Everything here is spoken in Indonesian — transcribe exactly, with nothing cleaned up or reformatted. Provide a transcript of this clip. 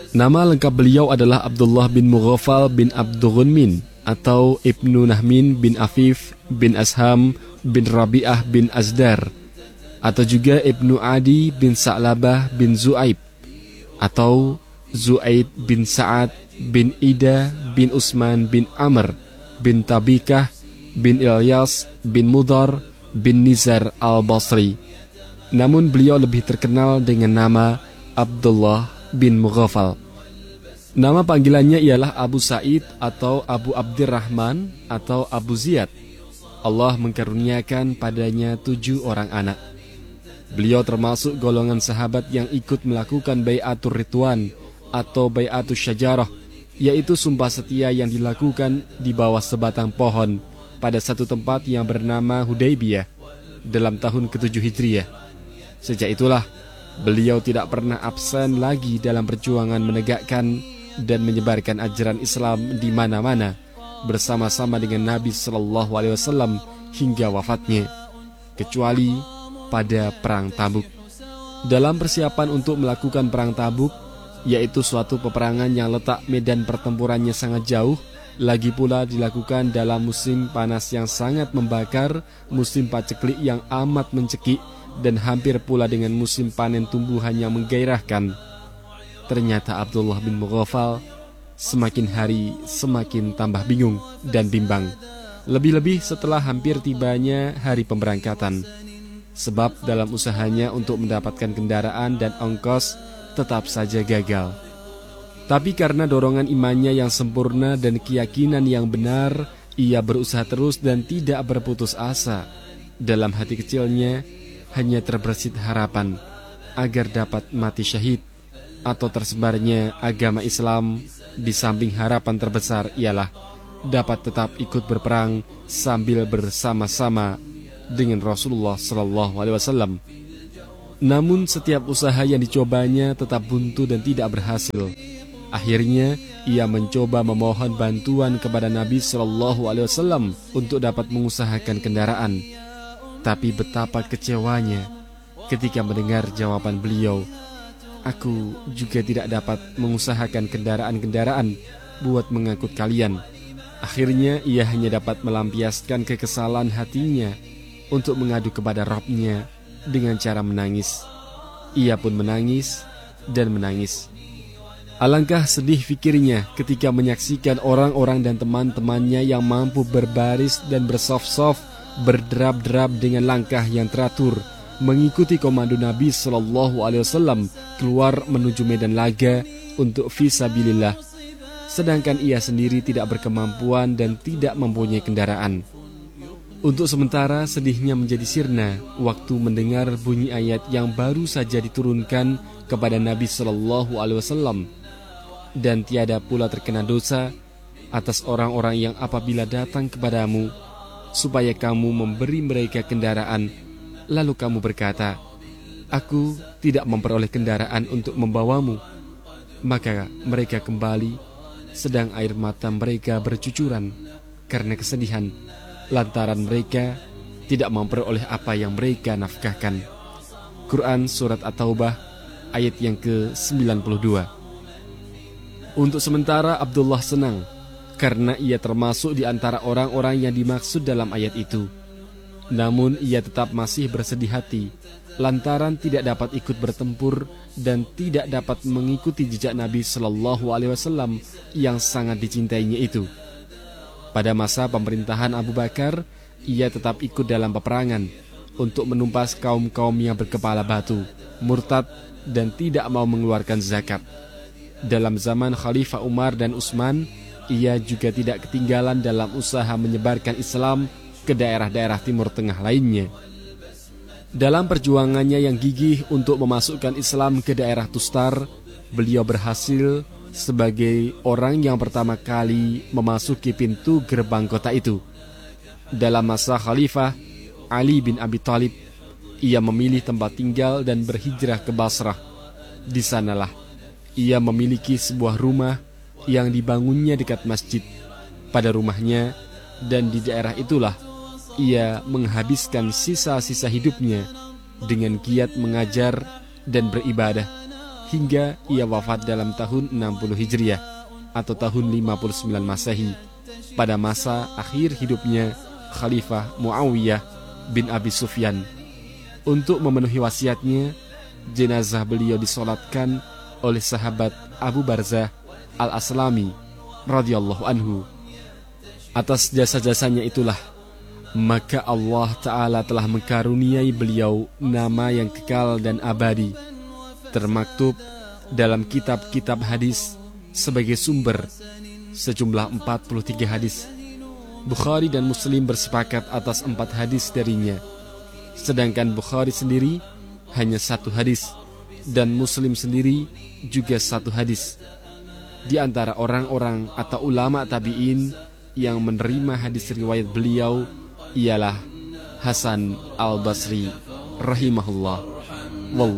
Nama lengkap beliau adalah Abdullah bin Mughaffal bin Abdurrahmin atau Ibnu Nahmin bin Afif bin Asham bin Rabi'ah bin Azdar, atau juga Ibnu Adi bin Sa'labah bin Zu'aib, atau Zu'aid bin Sa'ad bin Ida bin Usman bin Amr bin Tabikah bin Ilyas bin Mudar bin Nizar al-Basri. Namun beliau lebih terkenal dengan nama Abdullah bin Mughaffal. Nama panggilannya ialah Abu Sa'id atau Abu Abdurrahman atau Abu Ziyad. Allah mengkaruniakan padanya tujuh orang anak. Beliau termasuk golongan sahabat yang ikut melakukan Bai'atur Ridwan atau Bai'atus Syajarah, yaitu sumpah setia yang dilakukan di bawah sebatang pohon pada satu tempat yang bernama Hudaybiyah dalam tahun ketujuh Hijriah. Sejak itulah beliau tidak pernah absen lagi dalam perjuangan menegakkan dan menyebarkan ajaran Islam di mana-mana bersama-sama dengan Nabi Shallallahu Alaihi Wasallam hingga wafatnya, kecuali pada Perang Tabuk. Dalam persiapan untuk melakukan Perang Tabuk, yaitu suatu peperangan yang letak medan pertempurannya sangat jauh, lagi pula dilakukan dalam musim panas yang sangat membakar, musim paceklik yang amat mencekik, dan hampir pula dengan musim panen tumbuhan yang menggairahkan. Ternyata Abdullah bin Mughaffal semakin hari semakin tambah bingung dan bimbang, lebih-lebih setelah hampir tibanya hari pemberangkatan. Sebab dalam usahanya untuk mendapatkan kendaraan dan ongkos tetap saja gagal. Tapi karena dorongan imannya yang sempurna dan keyakinan yang benar, ia berusaha terus dan tidak berputus asa. Dalam hati kecilnya hanya terbersit harapan agar dapat mati syahid, atau tersebarnya agama Islam. Di samping harapan terbesar ialah dapat tetap ikut berperang sambil bersama-sama dengan Rasulullah Shallallahu Alaihi Wasallam. Namun setiap usaha yang dicobanya tetap buntu dan tidak berhasil. Akhirnya ia mencoba memohon bantuan kepada Nabi Shallallahu Alaihi Wasallam untuk dapat mengusahakan kendaraan. Tapi betapa kecewanya ketika mendengar jawaban beliau, "Aku juga tidak dapat mengusahakan kendaraan-kendaraan buat mengangkut kalian." Akhirnya ia hanya dapat melampiaskan kekesalan hatinya untuk mengadu kepada Rabb-Nya dengan cara menangis. Ia pun menangis dan menangis. Alangkah sedih fikirnya ketika menyaksikan orang-orang dan teman-temannya yang mampu berbaris dan bersaf-saf, berderap-derap dengan langkah yang teratur, mengikuti komando Nabi Shallallahu Alaihi Wasallam keluar menuju medan laga untuk fisabilillah, sedangkan ia sendiri tidak berkemampuan dan tidak mempunyai kendaraan. Untuk sementara sedihnya menjadi sirna waktu mendengar bunyi ayat yang baru saja diturunkan kepada Nabi Shallallahu Alaihi Wasallam, dan tiada pula terkena dosa atas orang-orang yang apabila datang kepadamu supaya kamu memberi mereka kendaraan, lalu kamu berkata, "Aku tidak memperoleh kendaraan untuk membawamu." Maka mereka kembali, sedang air mata mereka bercucuran karena kesedihan, lantaran mereka tidak memperoleh apa yang mereka nafkahkan. Quran Surat At-Taubah ayat yang ke sembilan puluh dua. Untuk sementara Abdullah senang karena ia termasuk di antara orang-orang yang dimaksud dalam ayat itu. Namun ia tetap masih bersedih hati lantaran tidak dapat ikut bertempur dan tidak dapat mengikuti jejak Nabi Shallallahu Alaihi Wasallam yang sangat dicintainya itu. Pada masa pemerintahan Abu Bakar, ia tetap ikut dalam peperangan untuk menumpas kaum-kaum yang berkepala batu, murtad dan tidak mau mengeluarkan zakat. Dalam zaman Khalifah Umar dan Utsman, ia juga tidak ketinggalan dalam usaha menyebarkan Islam ke daerah-daerah Timur Tengah lainnya. Dalam perjuangannya yang gigih untuk memasukkan Islam ke daerah Tustar, beliau berhasil sebagai orang yang pertama kali memasuki pintu gerbang kota itu. Dalam masa Khalifah Ali bin Abi Thalib, ia memilih tempat tinggal dan berhijrah ke Basrah. Di sanalah ia memiliki sebuah rumah yang dibangunnya dekat masjid. Pada rumahnya dan di daerah itulah ia menghabiskan sisa-sisa hidupnya dengan giat mengajar dan beribadah, hingga ia wafat dalam tahun enam puluh Hijriah atau tahun lima puluh sembilan Masehi pada masa akhir hidupnya Khalifah Muawiyah bin Abi Sufyan. Untuk memenuhi wasiatnya, jenazah beliau disolatkan oleh sahabat Abu Barzah Al-Aslami radhiyallahu anhu. Atas jasa-jasanya itulah maka Allah Ta'ala telah mengkaruniai beliau nama yang kekal dan abadi, termaktub dalam kitab-kitab hadis sebagai sumber sejumlah empat puluh tiga hadis. Bukhari dan Muslim bersepakat atas empat hadis darinya, sedangkan Bukhari sendiri hanya satu hadis dan Muslim sendiri juga satu hadis. Di antara orang-orang atau ulama tabi'in yang menerima hadis riwayat beliau ialah Hasan Al-Basri rahimahullah. Wallahu